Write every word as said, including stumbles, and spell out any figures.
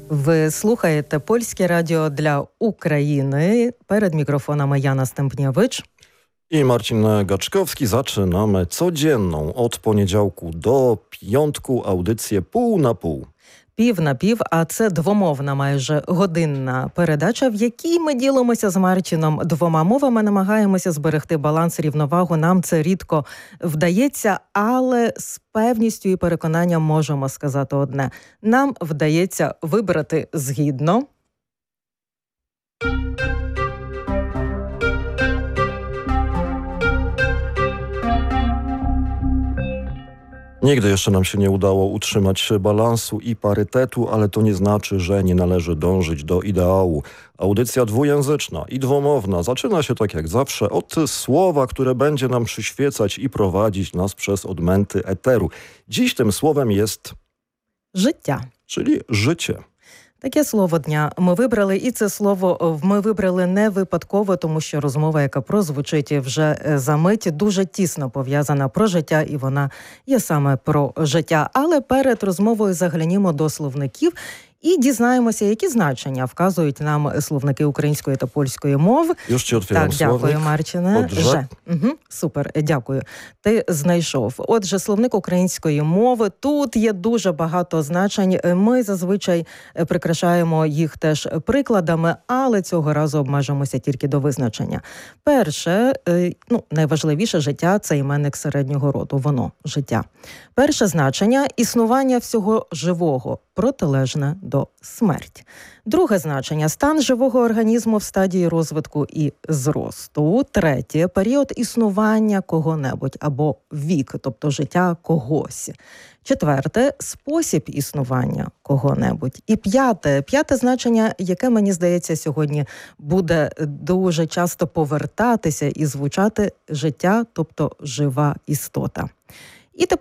Ви слухаєте Польське радіо для України. Перед мікрофонами Jana Stępniewicz i Marcin Gaczkowski. Zaczynamy codzienną od poniedziałku do piątku audycję pół na pół. Пів на пів, а це двомовна майже годинна передача, в якій ми ділимося з Марчином двома мовами, намагаємося зберегти баланс, рівновагу. Нам це рідко вдається, але з певністю і переконанням можемо сказати одне. Нам вдається вибрати згідно Nigdy jeszcze nam się nie udało utrzymać balansu i parytetu, ale to nie znaczy, że nie należy dążyć do ideału. Audycja dwujęzyczna i dwumowna zaczyna się tak jak zawsze od słowa, które będzie nam przyświecać i prowadzić nas przez odmęty eteru. Dziś tym słowem jest життя. czyli życie. Таке слово дня ми вибрали, і це слово ми вибрали не випадково, тому що розмова, яка прозвучить вже за мить, дуже тісно пов'язана про життя, і вона є саме про життя. Але перед розмовою заглянімо до словників і дізнаємося, які значення вказують нам словники української та польської мов. Już ci otwieram Так, дякую, słownik. Марчине. Отже. Же. Угу, супер, дякую. Ти знайшов. Отже, словник української мови. Тут є дуже багато значень. Ми зазвичай прикрашаємо їх теж прикладами, але цього разу обмежимося тільки до визначення. Перше, ну, найважливіше життя – це іменник середнього роду. Воно – життя. Перше значення – існування всього живого, протилежне до смерть. Друге значення – стан живого організму в стадії розвитку і зросту. Третє – період існування кого-небудь або вік, тобто життя когось. Четверте – спосіб існування кого-небудь. І п'яте, п'яте значення, яке, мені здається, сьогодні буде дуже часто повертатися і звучати – життя, тобто жива істота. І тепер